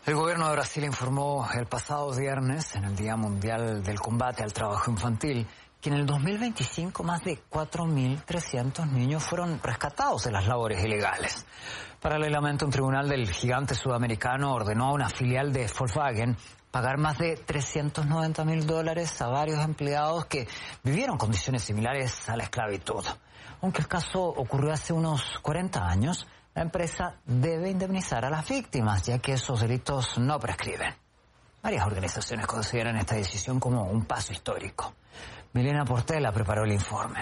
El gobierno de Brasil informó el pasado viernes, en el Día Mundial del Combate al Trabajo Infantil, que en el 2025 más de 4.300 niños fueron rescatados de las labores ilegales. Paralelamente, un tribunal del gigante sudamericano ordenó a una filial de Volkswagen pagar más de $390.000 a varios empleados que vivieron condiciones similares a la esclavitud. Aunque el caso ocurrió hace unos 40 años, la empresa debe indemnizar a las víctimas, ya que esos delitos no prescriben. Varias organizaciones consideran esta decisión como un paso histórico. Milena Portela preparó el informe.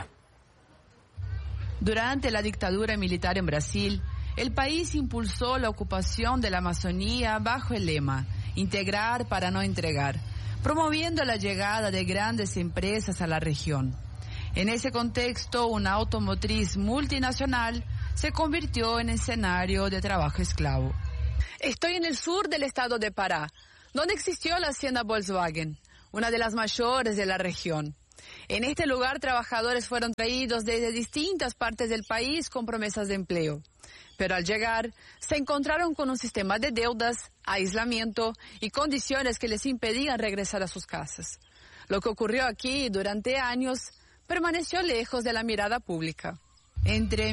Durante la dictadura militar en Brasil, el país impulsó la ocupación de la Amazonía bajo el lema "Integrar para no entregar", promoviendo la llegada de grandes empresas a la región. En ese contexto, una automotriz multinacional se convirtió en escenario de trabajo esclavo. Estoy en el sur del estado de Pará, donde existió la hacienda Volkswagen, una de las mayores de la región. En este lugar, trabajadores fueron traídos desde distintas partes del país con promesas de empleo. Pero al llegar, se encontraron con un sistema de deudas, aislamiento y condiciones que les impedían regresar a sus casas. Lo que ocurrió aquí durante años permaneció lejos de la mirada pública. Entre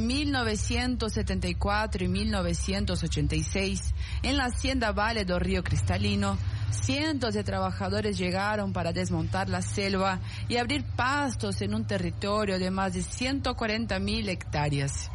1974 y 1986, en la hacienda Vale do Río Cristalino, cientos de trabajadores llegaron para desmontar la selva y abrir pastos en un territorio de más de 140.000 hectáreas.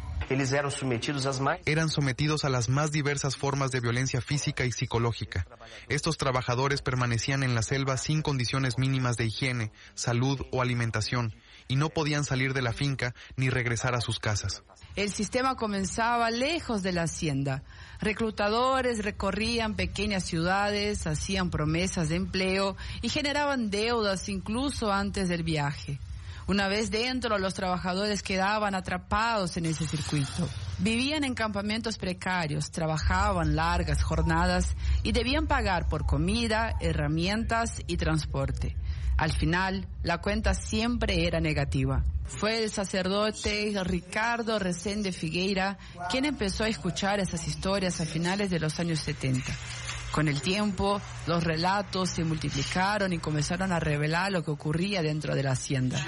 Eran sometidos a las más diversas formas de violencia física y psicológica. Estos trabajadores permanecían en la selva sin condiciones mínimas de higiene, salud o alimentación, y no podían salir de la finca ni regresar a sus casas. El sistema comenzaba lejos de la hacienda. Reclutadores recorrían pequeñas ciudades, hacían promesas de empleo y generaban deudas incluso antes del viaje. Una vez dentro, los trabajadores quedaban atrapados en ese circuito. Vivían en campamentos precarios, trabajaban largas jornadas y debían pagar por comida, herramientas y transporte. Al final, la cuenta siempre era negativa. Fue el sacerdote Ricardo Resende Figueira quien empezó a escuchar esas historias a finales de los años 70. Con el tiempo, los relatos se multiplicaron y comenzaron a revelar lo que ocurría dentro de la hacienda.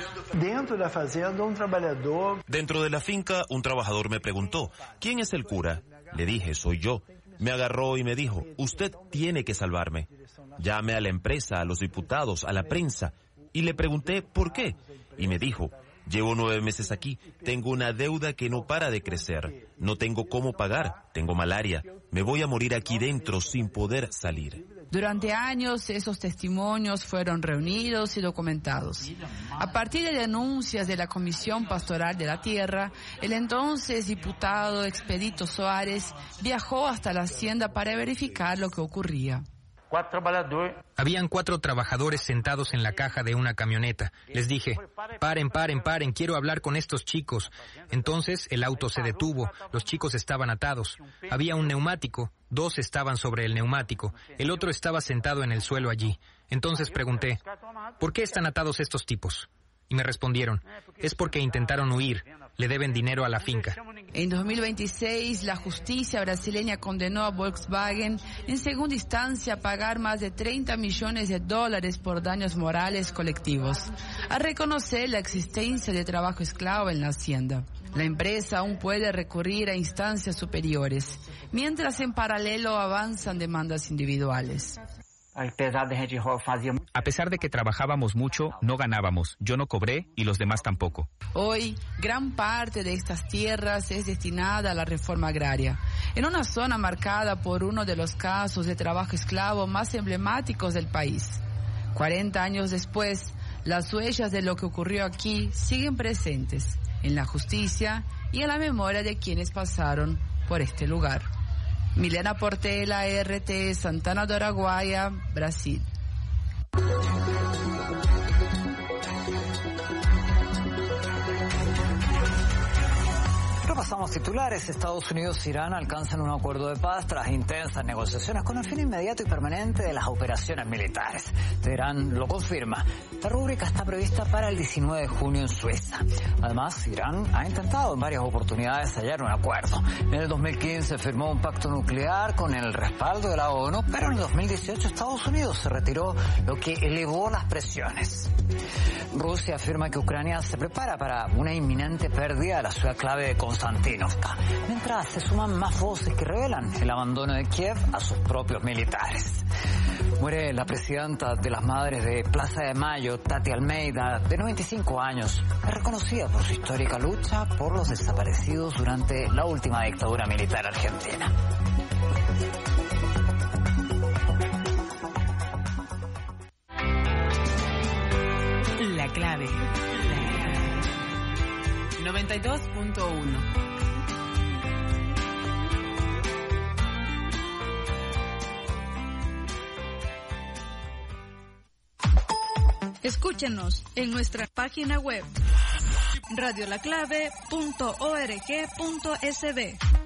Dentro de la finca, un trabajador me preguntó, ¿quién es el cura? Le dije, soy yo. Me agarró y me dijo, usted tiene que salvarme. Llame a la empresa, a los diputados, a la prensa. Y le pregunté, ¿por qué? Y me dijo, llevo 9 meses aquí, tengo una deuda que no para de crecer, no tengo cómo pagar, tengo malaria, me voy a morir aquí dentro sin poder salir. Durante años, esos testimonios fueron reunidos y documentados. A partir de denuncias de la Comisión Pastoral de la Tierra, el entonces diputado Expedito Soares viajó hasta la hacienda para verificar lo que ocurría. Habían 4 trabajadores sentados en la caja de una camioneta. Les dije, paren, quiero hablar con estos chicos. Entonces el auto se detuvo, los chicos estaban atados. Había un neumático, 2 estaban sobre el neumático, el otro estaba sentado en el suelo allí. Entonces pregunté, ¿por qué están atados estos tipos? Y me respondieron, es porque intentaron huir, le deben dinero a la finca. En 2026, la justicia brasileña condenó a Volkswagen en segunda instancia a pagar más de $30 millones por daños morales colectivos, a reconocer la existencia de trabajo esclavo en la hacienda. La empresa aún puede recurrir a instancias superiores, mientras en paralelo avanzan demandas individuales. A pesar de que trabajábamos mucho, no ganábamos. Yo no cobré y los demás tampoco. Hoy, gran parte de estas tierras es destinada a la reforma agraria, en una zona marcada por uno de los casos de trabajo esclavo más emblemáticos del país. 40 años después, las huellas de lo que ocurrió aquí siguen presentes en la justicia y en la memoria de quienes pasaron por este lugar. Milena Portela, RT, Santana do Araguaia, Brasil. Repasamos titulares. Estados Unidos e Irán alcanzan un acuerdo de paz tras intensas negociaciones con el fin inmediato y permanente de las operaciones militares. Teherán lo confirma. La rúbrica está prevista para el 19 de junio en Suiza. Además, Irán ha intentado en varias oportunidades hallar un acuerdo. En el 2015 firmó un pacto nuclear con el respaldo de la ONU, pero en el 2018 Estados Unidos se retiró, lo que elevó las presiones. Rusia afirma que Ucrania se prepara para una inminente pérdida de la ciudad clave de Konstantinovka, mientras se suman más voces que revelan el abandono de Kiev a sus propios militares. Muere la presidenta de las Madres de Plaza de Mayo, Tati Almeida, de 95 años. Es reconocida por su histórica lucha por los desaparecidos durante la última dictadura militar argentina. La clave. 92.1. Escúchenos en nuestra página web radiolaclave.org.sb.